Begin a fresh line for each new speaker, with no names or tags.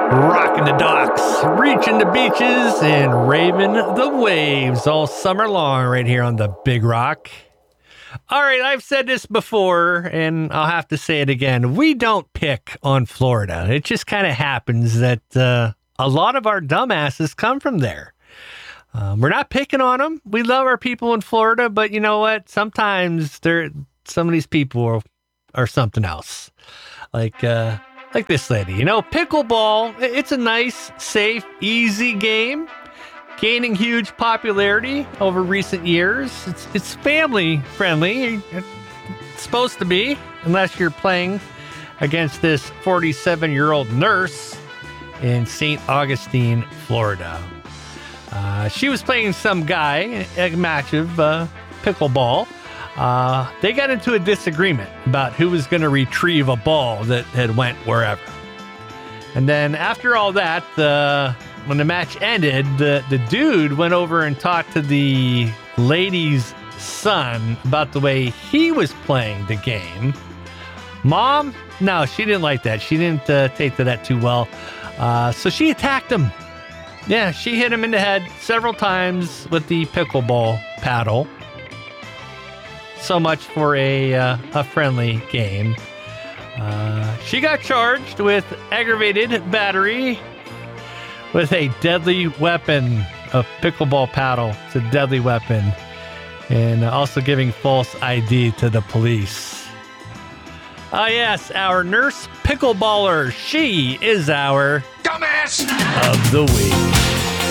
Rocking the docks, reaching the beaches, and raving the waves all summer long right here on the Big Rock. All right, I've said this before, and I'll have to say it again. We don't pick on Florida. It just kind of happens that a lot of our dumbasses come from there. We're not picking on them. We love our people in Florida, but you know what? Sometimes some of these people are something else. Like this lady. You know, pickleball, it's a nice, safe, easy game, gaining huge popularity over recent years. It's family friendly. It's supposed to be, unless you're playing against this 47-year-old nurse in St. Augustine, Florida. She was playing some guy, a match of pickleball. They got into a disagreement about who was going to retrieve a ball that had went wherever. And then after all that, when the match ended, the dude went over and talked to the lady's son about the way he was playing the game. Mom, no, she didn't like that. She didn't take to that too well. So she attacked him. Yeah, she hit him in the head several times with the pickleball paddle. So much for a friendly game. She got charged with aggravated battery with a deadly weapon, a pickleball paddle. It's a deadly weapon. And also giving false ID to the police. Yes, our nurse pickleballer. She is our dumbass of the week.